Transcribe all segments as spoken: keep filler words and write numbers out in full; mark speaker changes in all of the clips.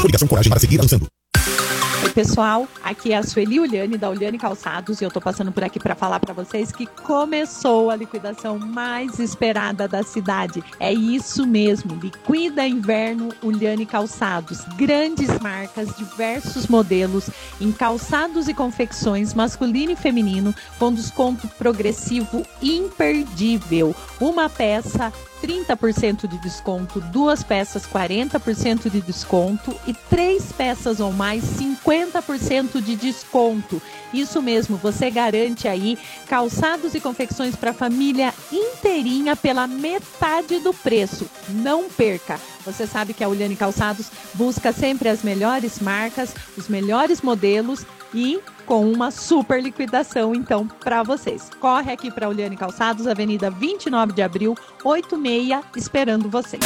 Speaker 1: ligação, coragem para seguir avançando.
Speaker 2: Oi pessoal, aqui é a Sueli Uliane da Uliane Calçados e eu tô passando por aqui para falar para vocês que começou a liquidação mais esperada da cidade. É isso mesmo, Liquida Inverno Uliane Calçados. Grandes marcas, diversos modelos em calçados e confecções masculino e feminino com desconto progressivo imperdível. Uma peça trinta por cento de desconto, duas peças quarenta por cento de desconto e três peças ou mais cinquenta por cento de desconto. Isso mesmo, você garante aí calçados e confecções para a família inteirinha pela metade do preço. Não perca! Você sabe que a Uliane Calçados busca sempre as melhores marcas, os melhores modelos e com uma super liquidação, então, para vocês. Corre aqui para a Uliane Calçados, Avenida vinte e nove de abril, oitenta e seis, esperando vocês.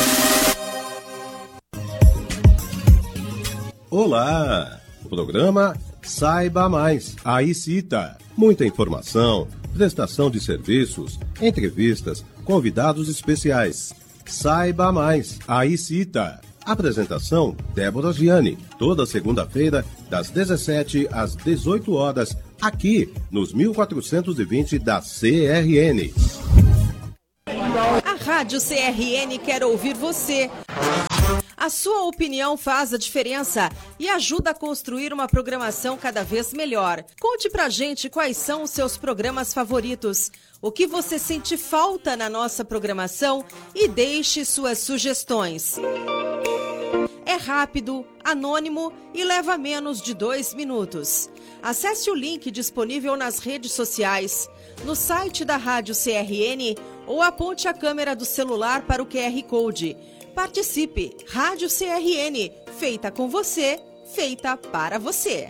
Speaker 3: Olá! O programa Saiba Mais, aí cita. Muita informação, prestação de serviços, entrevistas, convidados especiais. Saiba Mais, aí cita. Apresentação, Débora Gianni, toda segunda-feira, das dezessete às dezoito horas, aqui nos mil quatrocentos e vinte da C R N.
Speaker 4: A Rádio C R N quer ouvir você. A sua opinião faz a diferença e ajuda a construir uma programação cada vez melhor. Conte pra gente quais são os seus programas favoritos, o que você sente falta na nossa programação e deixe suas sugestões. É rápido, anônimo e leva menos de dois minutos. Acesse o link disponível nas redes sociais, no site da Rádio C R N ou aponte a câmera do celular para o Q R Code. Participe! Rádio C R N, feita com você, feita para você.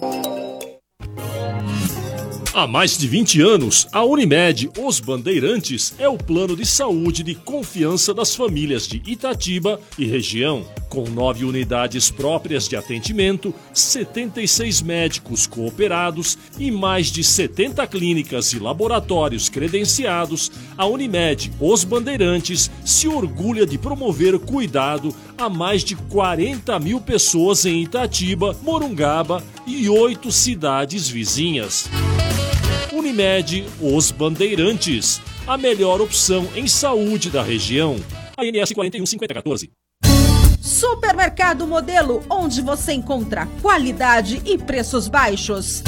Speaker 5: Há mais de vinte anos, a Unimed Os Bandeirantes é o plano de saúde de confiança das famílias de Itatiba e região. Com nove unidades próprias de atendimento, setenta e seis médicos cooperados e mais de setenta clínicas e laboratórios credenciados, a Unimed Os Bandeirantes se orgulha de promover cuidado a mais de quarenta mil pessoas em Itatiba, Morungaba e oito cidades vizinhas. Unimed Os Bandeirantes, a melhor opção em saúde da região. A N S quarenta e um cinquenta quatorze.
Speaker 4: Supermercado Modelo, onde você encontra qualidade e preços baixos.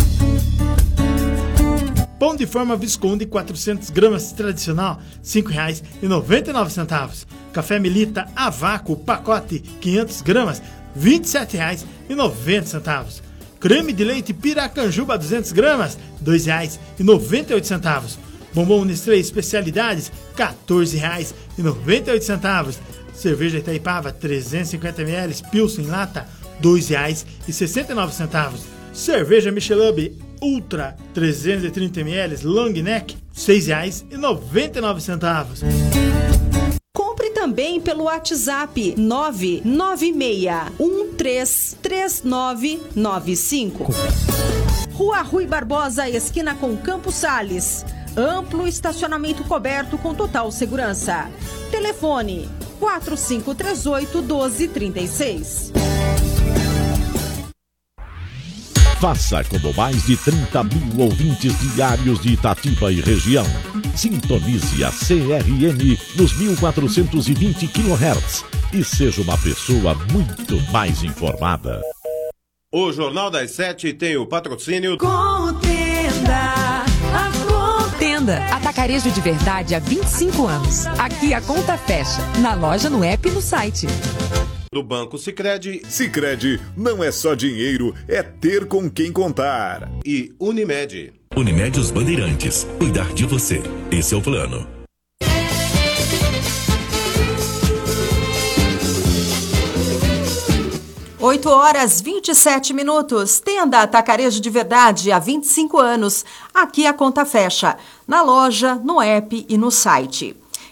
Speaker 6: Pão de forma Visconde quatrocentas gramas tradicional, cinco reais e noventa e nove centavos. Café Melita a vácuo, pacote quinhentas gramas, vinte e sete reais e noventa centavos. Creme de leite Piracanjuba duzentas gramas, dois reais e noventa e oito centavos. Bombom Nestlé especialidades, quatorze reais e noventa e oito centavos. Cerveja Itaipava trezentos e cinquenta mililitros Pilsen lata, dois reais e sessenta e nove centavos. Cerveja Michelob Ultra trezentos e trinta mililitros Long Neck, seis reais e noventa e nove centavos.
Speaker 4: Compre também pelo WhatsApp nove nove seis um três três nove nove cinco. Rua Rui Barbosa, esquina com Campos Sales. Amplo estacionamento coberto com total segurança. Telefone quatro cinco três oito, um dois três seis.
Speaker 7: Faça como mais de trinta mil ouvintes diários de Itatiba e região. Sintonize a C R N nos mil quatrocentos e vinte quilohertz e seja uma pessoa muito mais informada.
Speaker 3: O Jornal das Sete tem o patrocínio
Speaker 8: Contenda, a Contenda, atacarejo de verdade há vinte e cinco anos. Aqui a conta fecha, na loja, no app e no site.
Speaker 3: do Banco Sicredi.
Speaker 9: Sicredi não é só dinheiro, é ter com quem contar.
Speaker 3: E Unimed.
Speaker 10: Unimed Os Bandeirantes. Cuidar de você. Esse é o plano.
Speaker 4: oito horas e vinte e sete minutos. Tenda Atacarejo de Verdade há vinte e cinco anos. Aqui a conta fecha. Na loja, no app e no site.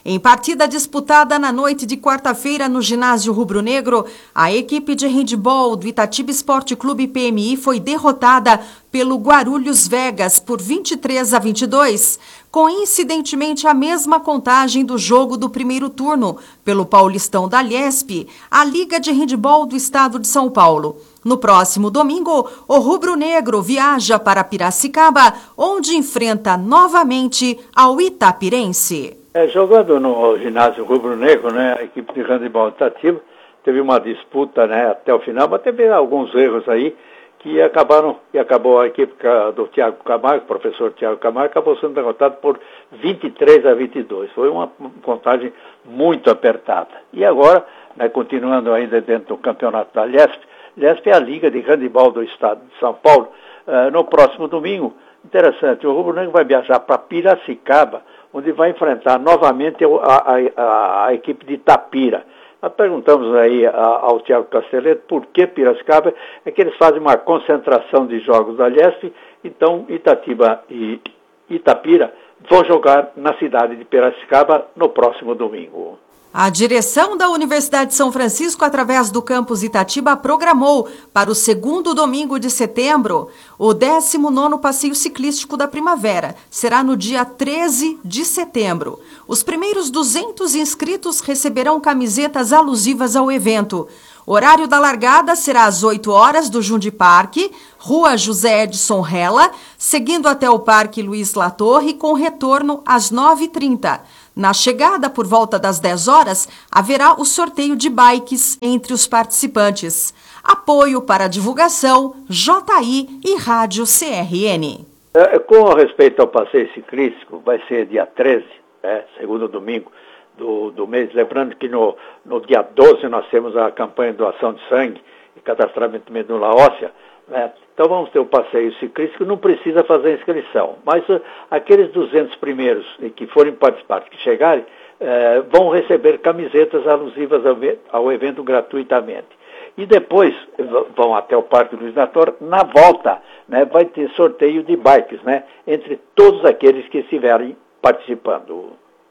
Speaker 4: Em partida disputada na noite de quarta-feira no ginásio rubro-negro, a equipe de handebol do Itatiba Esporte Clube P M I foi derrotada pelo Guarulhos Vegas por vinte e três a vinte e dois, coincidentemente a mesma contagem do jogo do primeiro turno, pelo Paulistão da Liesp, a Liga de Handebol do Estado de São Paulo. No próximo domingo, o rubro-negro viaja para Piracicaba, onde enfrenta novamente ao Itapirense.
Speaker 1: É, jogando no ginásio rubro-negro, né, a equipe de handebol Itatiba teve uma disputa, né, até o final, mas teve alguns erros aí que acabaram, e acabou a equipe do Tiago Camargo, o professor Tiago Camargo, acabou sendo derrotado por vinte e três a vinte e dois. Foi uma contagem muito apertada. E agora, né, continuando ainda dentro do campeonato da Liesp, Liesp é a Liga de Handebol do Estado de São Paulo. Uh, no próximo domingo, interessante, o Rubro Negro vai viajar para Piracicaba, onde vai enfrentar novamente a, a, a, a equipe de Itapira. Nós perguntamos aí a, ao Tiago Casteleto por que Piracicaba, é que eles fazem uma concentração de jogos da Liesp, então Itatiba e Itapira vão jogar na cidade de Piracicaba no próximo domingo.
Speaker 4: A direção da Universidade de São Francisco, através do campus Itatiba, programou para o segundo domingo de setembro o décimo nono Passeio Ciclístico da Primavera. Será no dia treze de setembro. Os primeiros duzentos inscritos receberão camisetas alusivas ao evento. O horário da largada será às oito horas do Jundi Parque, Rua José Edson Rella, seguindo até o Parque Luiz Latorre, com retorno às nove e trinta. Na chegada, por volta das dez horas, haverá o sorteio de bikes entre os participantes. Apoio para a divulgação, J I e Rádio C R N.
Speaker 1: É, com respeito ao passeio ciclístico, vai ser dia treze, é, segundo domingo do, do mês. Lembrando que no, no dia doze nós temos a campanha de doação de sangue e cadastramento de medula óssea, né? Então vamos ter o passeio ciclístico, não precisa fazer inscrição, mas uh, aqueles duzentos primeiros que forem participar, que chegarem, uh, vão receber camisetas alusivas ao, ao evento gratuitamente. E depois vão até o Parque Luiz Latorre. Na volta, né, vai ter sorteio de bikes, né, entre todos aqueles que estiverem participando.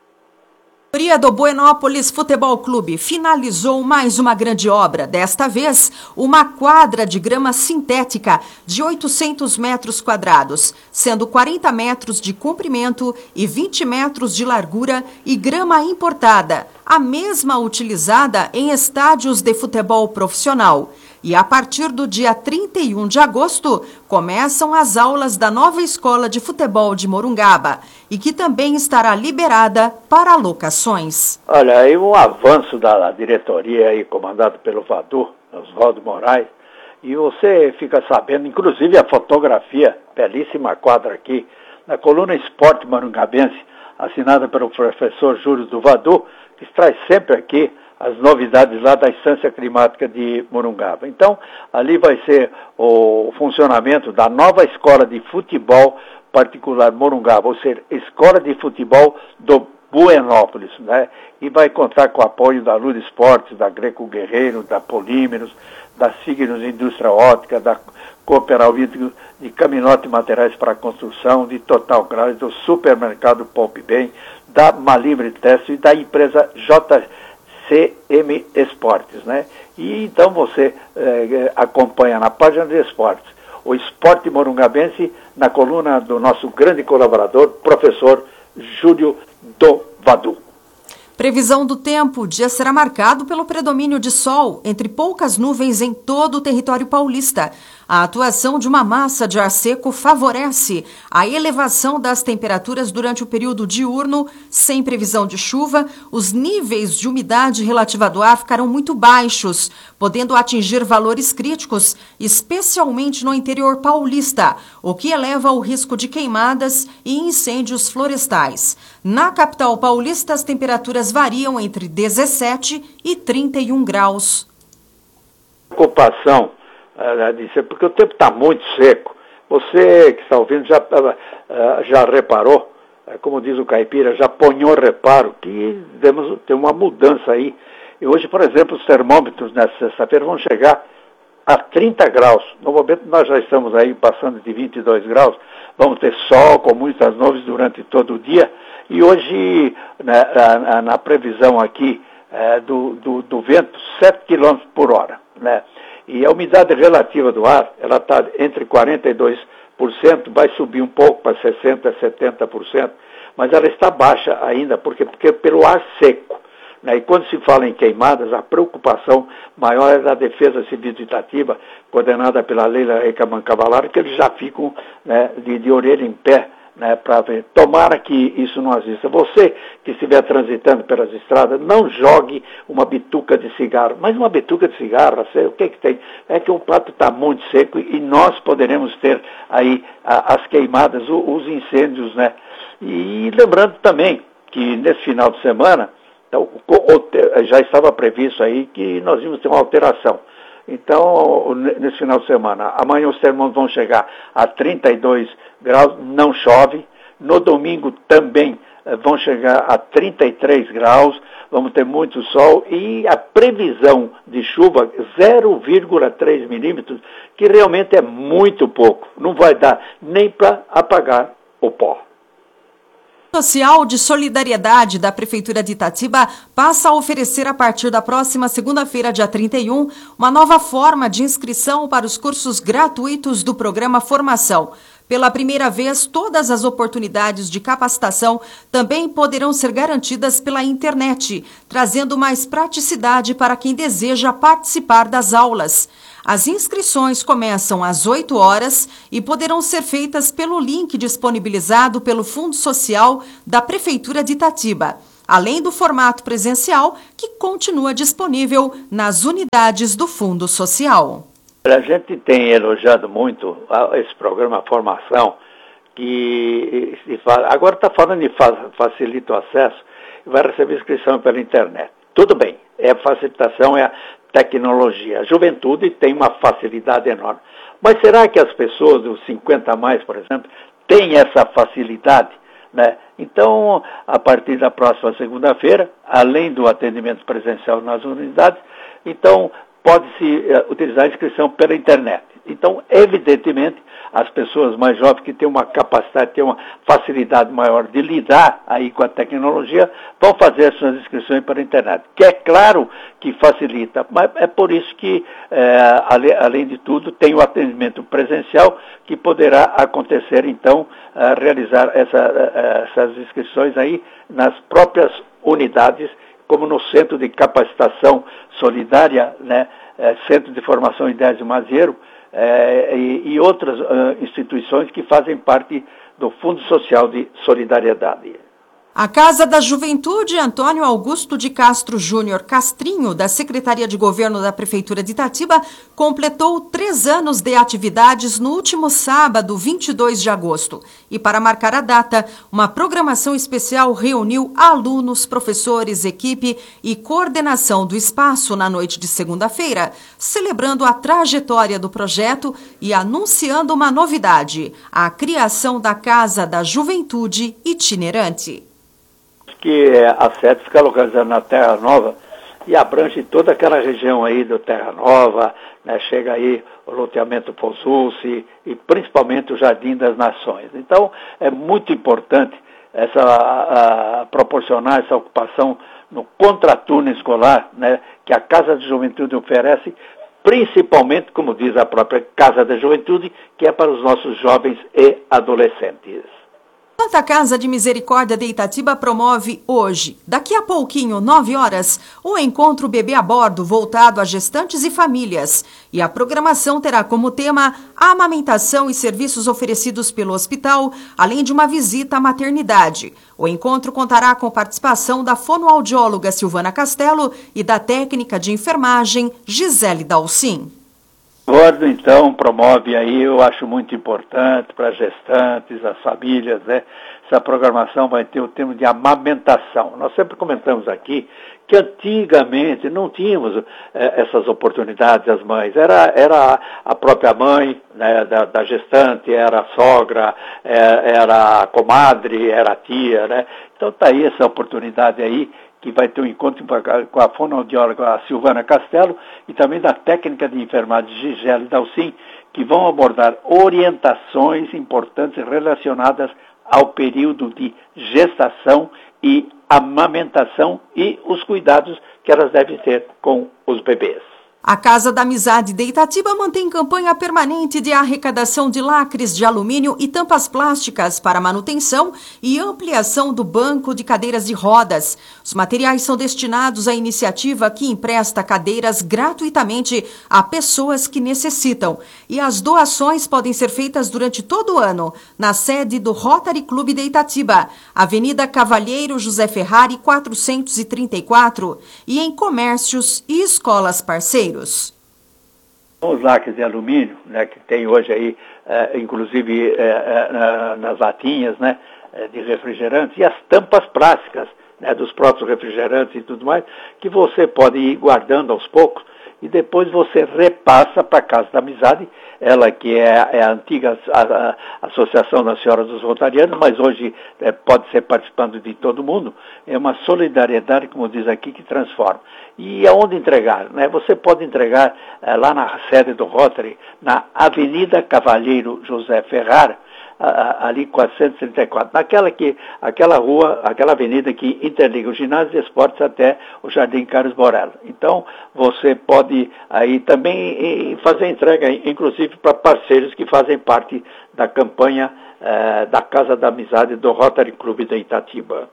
Speaker 4: A do Buenópolis Futebol Clube finalizou mais uma grande obra, desta vez uma quadra de grama sintética de oitocentos metros quadrados, sendo quarenta metros de comprimento e vinte metros de largura e grama importada, a mesma utilizada em estádios de futebol profissional. E a partir do dia trinta e um de agosto, começam as aulas da nova Escola de Futebol de Morungaba, e que também estará liberada para locações.
Speaker 1: Olha, aí um avanço da diretoria aí, comandado pelo Vadu, Oswaldo Moraes, e você fica sabendo, inclusive a fotografia, belíssima quadra aqui, na coluna Esporte Morungabense, assinada pelo professor Júlio do Vadu, que traz sempre aqui as novidades lá da Estância Climática de Morungaba. Então, ali vai ser o funcionamento da nova Escola de Futebol Particular Morungaba, ou seja, Escola de Futebol do Buenópolis, né? E vai contar com o apoio da Lula Esportes, da Greco Guerreiro, da Polímeros, da Signos Indústria Ótica, da Cooperal Vítrico, de Caminote Materiais para Construção, de Total Grau, do Supermercado Poupe Bem, da Malibre Teste e da empresa J C M Esportes, né? E então você eh, acompanha na página de esportes o Esporte Morungabense, na coluna do nosso grande colaborador, professor Júlio do Vadu.
Speaker 4: Previsão do tempo: o dia será marcado pelo predomínio de sol, entre poucas nuvens em todo o território paulista. A atuação de uma massa de ar seco favorece a elevação das temperaturas durante o período diurno, sem previsão de chuva. Os níveis de umidade relativa do ar ficarão muito baixos, podendo atingir valores críticos, especialmente no interior paulista, o que eleva o risco de queimadas e incêndios florestais. Na capital paulista, as temperaturas variam entre dezessete e trinta e um graus.
Speaker 1: Ocupação, porque o tempo está muito seco. Você que está ouvindo já, já reparou, como diz o caipira, já ponhou reparo, que temos, tem uma mudança aí. E hoje, por exemplo, os termômetros nessa sexta-feira vão chegar a trinta graus. No momento nós já estamos aí passando de vinte e dois graus, vamos ter sol com muitas nuvens durante todo o dia. E hoje, né, na, na previsão aqui é, do, do, do vento, sete quilômetros por hora. Né? E a umidade relativa do ar, ela está entre quarenta e dois por cento, vai subir um pouco para sessenta por cento, setenta por cento, mas ela está baixa ainda, porque, porque pelo ar seco. Né? E quando se fala em queimadas, a preocupação maior é da Defesa Civil de Itatiba, coordenada pela Leila Recaman Cavalar, que eles já ficam, né, de, de orelha em pé, né, para ver. Tomara que isso não exista. Você que estiver transitando pelas estradas, não jogue uma bituca de cigarro. Mas uma bituca de cigarro, sei, o que que tem? É que o prato está muito seco e nós poderemos ter aí a, as queimadas, o, os incêndios, né? E lembrando também que nesse final de semana, então, já estava previsto aí que nós íamos ter uma alteração. Então, nesse final de semana, amanhã os termômetros vão chegar a trinta e dois graus, não chove. No domingo também vão chegar a trinta e três graus, vamos ter muito sol e a previsão de chuva zero vírgula três milímetros, que realmente é muito pouco. Não vai dar nem para apagar o pó.
Speaker 4: Social de Solidariedade da Prefeitura de Itatiba passa a oferecer a partir da próxima segunda-feira, dia trinta e um, uma nova forma de inscrição para os cursos gratuitos do programa Formação. Pela primeira vez, todas as oportunidades de capacitação também poderão ser garantidas pela internet, trazendo mais praticidade para quem deseja participar das aulas. As inscrições começam às oito horas e poderão ser feitas pelo link disponibilizado pelo Fundo Social da Prefeitura de Itatiba, além do formato presencial, que continua disponível nas unidades do Fundo Social.
Speaker 1: A gente tem elogiado muito esse programa Formação, que se fala, agora está falando de facilita o acesso, vai receber inscrição pela internet. Tudo bem, é a facilitação, é a tecnologia. A juventude tem uma facilidade enorme. Mas será que as pessoas dos cinquenta a mais, por exemplo, têm essa facilidade? Né? Então, a partir da próxima segunda-feira, além do atendimento presencial nas unidades, então pode-se uh, utilizar a inscrição pela internet. Então, evidentemente, as pessoas mais jovens que têm uma capacidade, têm uma facilidade maior de lidar aí com a tecnologia, vão fazer as suas inscrições pela internet. Que é claro que facilita, mas é por isso que, é, ale, além de tudo, tem o atendimento presencial que poderá acontecer, então, a realizar essa, essas inscrições aí nas próprias unidades, como no Centro de Capacitação Solidária, né, é, Centro de Formação Ideias de Mazieiro, é, e, e outras uh, instituições que fazem parte do Fundo Social de Solidariedade.
Speaker 4: A Casa da Juventude Antônio Augusto de Castro Júnior Castrinho, da Secretaria de Governo da Prefeitura de Itatiba, completou três anos de atividades no último sábado, vinte e dois de agosto. E para marcar a data, uma programação especial reuniu alunos, professores, equipe e coordenação do espaço na noite de segunda-feira, celebrando a trajetória do projeto e anunciando uma novidade, a criação da Casa da Juventude Itinerante.
Speaker 1: Que a sede fica localizada na Terra Nova e abrange toda aquela região aí do Terra Nova, né, chega aí o loteamento Pozuce e principalmente o Jardim das Nações. Então, é muito importante essa, a, a, proporcionar essa ocupação no contraturno escolar, né, que a Casa de Juventude oferece, principalmente, como diz a própria Casa da Juventude, que é para os nossos jovens e adolescentes.
Speaker 4: Santa Casa de Misericórdia de Itatiba promove hoje, daqui a pouquinho, nove horas, o encontro Bebê a Bordo voltado a gestantes e famílias. E a programação terá como tema a amamentação e serviços oferecidos pelo hospital, além de uma visita à maternidade. O encontro contará com participação da fonoaudióloga Silvana Castelo e da técnica de enfermagem Gisele Dalcin.
Speaker 1: O Bordo, então, promove aí, eu acho muito importante para as gestantes, as famílias, né? Essa programação vai ter o tema de amamentação. Nós sempre comentamos aqui que antigamente não tínhamos eh, essas oportunidades, as mães. Era, era a própria mãe, né, da, da gestante, era a sogra, eh, era a comadre, era a tia, né? Então está aí essa oportunidade aí, que vai ter um encontro com a fonoaudióloga Silvana Castelo e também da técnica de enfermagem Gisele Dalcin, que vão abordar orientações importantes relacionadas ao período de gestação e amamentação e os cuidados que elas devem ter com os bebês.
Speaker 4: A Casa da Amizade de Itatiba mantém campanha permanente de arrecadação de lacres de alumínio e tampas plásticas para manutenção e ampliação do banco de cadeiras de rodas. Os materiais são destinados à iniciativa que empresta cadeiras gratuitamente a pessoas que necessitam. E as doações podem ser feitas durante todo o ano na sede do Rotary Clube de Itatiba, Avenida Cavalheiro José Ferrari, quatrocentos e trinta e quatro, e em comércios e escolas parceiros.
Speaker 1: Os lacres de alumínio, né, que tem hoje aí, eh, inclusive eh, nas latinhas, né, de refrigerantes, e as tampas plásticas, né, dos próprios refrigerantes e tudo mais, que você pode ir guardando aos poucos e depois você repassa para a Casa da Amizade, ela que é, é a antiga a, a Associação das Senhoras dos Rotarianos, mas hoje é, pode ser participando de todo mundo. É uma solidariedade, como diz aqui, que transforma. E aonde entregar? Né? Você pode entregar é, lá na sede do Rotary, na Avenida Cavalheiro José Ferrari, ali quatrocentos e trinta e quatro, naquela que, aquela rua, aquela avenida que interliga o ginásio de esportes até o Jardim Carlos Borella. Então, você pode aí também fazer entrega, inclusive para parceiros que fazem parte da campanha eh, da Casa da Amizade do Rotary Clube de Itatiba.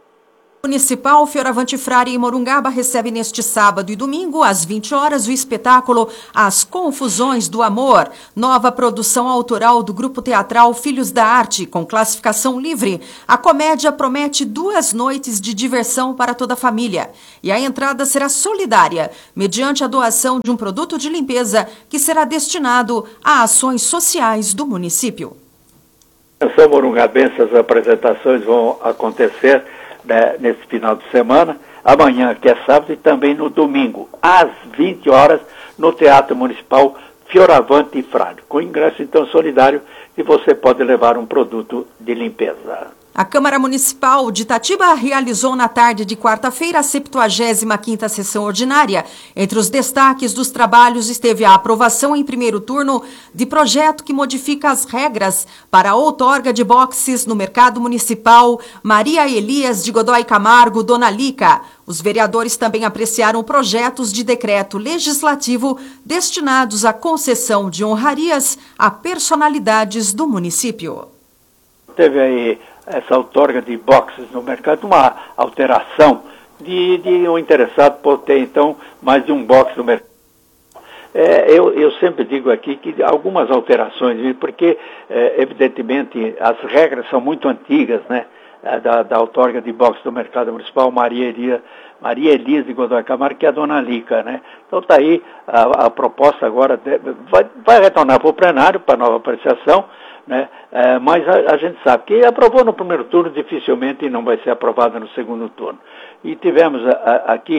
Speaker 4: Municipal Fioravante Frade em Morungaba recebe neste sábado e domingo, às vinte horas, o espetáculo As Confusões do Amor, nova produção autoral do grupo teatral Filhos da Arte, com classificação livre. A comédia promete duas noites de diversão para toda a família. E a entrada será solidária, mediante a doação de um produto de limpeza que será destinado a ações sociais do município.
Speaker 1: Atenção, morungabense, as apresentações vão acontecer Né, nesse final de semana, amanhã, que é sábado, e também no domingo, às vinte horas, no Teatro Municipal Fioravante Frade, com ingresso, então, solidário, e você pode levar um produto de limpeza.
Speaker 4: A Câmara Municipal de Itatiba realizou na tarde de quarta-feira a septuagésima quinta sessão ordinária. Entre os destaques dos trabalhos esteve a aprovação em primeiro turno de projeto que modifica as regras para a outorga de boxes no mercado municipal Maria Elias de Godoy Camargo, Dona Lica. Os vereadores também apreciaram projetos de decreto legislativo destinados à concessão de honrarias a personalidades do município.
Speaker 1: Teve aí essa outorga de boxes no mercado, uma alteração de, de um interessado por ter, então, mais de um box no mercado. É, eu, eu sempre digo aqui que algumas alterações, porque, é, evidentemente, as regras são muito antigas, né, da, da outorga de boxes do mercado municipal, Maria Elias, Maria Elias de Godoy Camargo, que é a Dona Lica, né. Então está aí a, a proposta agora, de, vai, vai retornar para o plenário, para nova apreciação, né? É, mas a, a gente sabe que aprovou no primeiro turno, dificilmente não vai ser aprovada no segundo turno. E tivemos a, a, aqui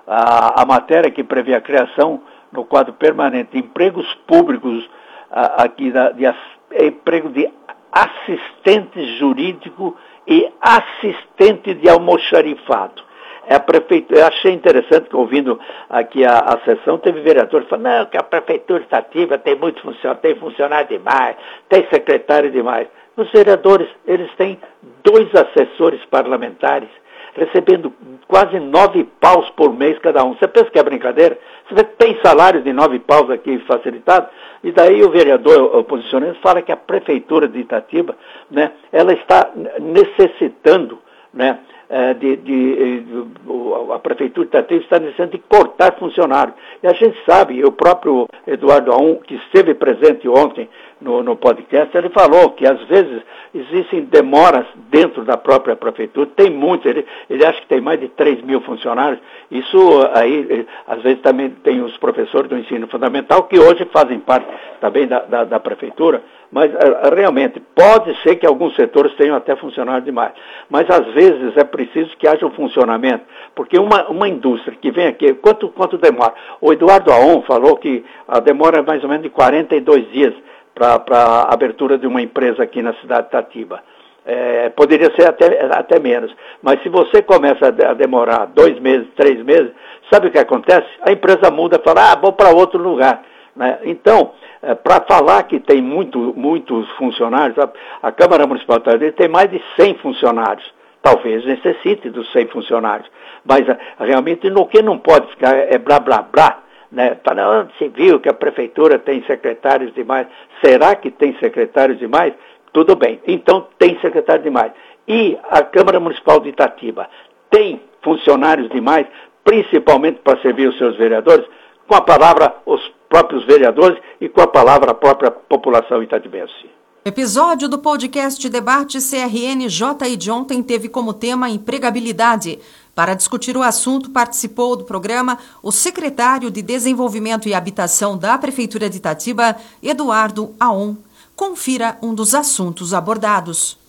Speaker 1: a, a matéria que prevê a criação no quadro permanente de empregos públicos, a, aqui da, de as, emprego de assistente jurídico e assistente de almoxarifado. É a prefeitura, eu achei interessante que, ouvindo aqui a, a sessão, teve vereadores falando, não, que a prefeitura estativa tem muito funcionário, tem funcionário demais, tem secretário demais. Os vereadores, eles têm dois assessores parlamentares, recebendo quase nove paus por mês cada um. Você pensa que é brincadeira? Você tem salário de nove paus aqui facilitado? E daí o vereador oposicionista fala que a prefeitura de Itatiba, né, ela está necessitando, né, De, de, de, a Prefeitura de Itatiba está necessitando de cortar funcionários. E a gente sabe, o próprio Eduardo Aum, que esteve presente ontem no, no podcast, ele falou que às vezes existem demoras dentro da própria Prefeitura, tem muito, ele, ele acha que tem mais de três mil funcionários, isso aí, às vezes também tem os professores do ensino fundamental, que hoje fazem parte também da, da, da Prefeitura, mas realmente pode ser que alguns setores tenham até funcionário demais, mas às vezes é preciso que haja um funcionamento, porque uma, uma indústria que vem aqui, quanto, quanto demora? O Eduardo Aon falou que a demora é mais ou menos de quarenta e dois dias para a abertura de uma empresa aqui na cidade de Itatiba. É, poderia ser até, até menos, mas se você começa a demorar dois meses, três meses, sabe o que acontece? A empresa muda e fala, ah, vou para outro lugar. Né? Então, é, para falar que tem muito, muitos funcionários, a, a Câmara Municipal de Itajaí tem mais de cem funcionários. Talvez necessite dos cem funcionários. Mas a, realmente no que não pode ficar é blá blá blá. Né? Falando, se viu que a Prefeitura tem secretários demais. Será que tem secretários demais? Tudo bem. Então tem secretários demais. E a Câmara Municipal de Itatiba tem funcionários demais, principalmente para servir os seus vereadores, com a palavra os próprios vereadores e com a palavra a própria população itatibense.
Speaker 4: O episódio do podcast Debate C R N J I de ontem teve como tema empregabilidade. Para discutir o assunto, participou do programa o secretário de Desenvolvimento e Habitação da Prefeitura de Itatiba, Eduardo Aon. Confira um dos assuntos abordados.